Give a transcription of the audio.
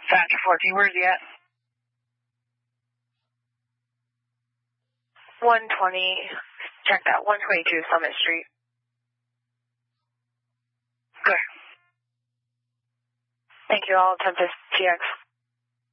Thatcher 14, where's he at? 120, check that, 122 Summit Street. Good. Thank you, all attempt this TX.